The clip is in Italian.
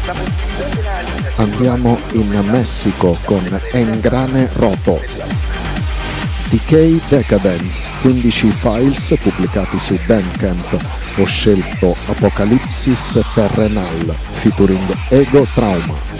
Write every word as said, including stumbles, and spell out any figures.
Andiamo in Messico con Engrane Roto. Decay Decadence, quindici files pubblicati su Bandcamp. Ho scelto Apocalipsis Terrenal featuring Ego Trauma.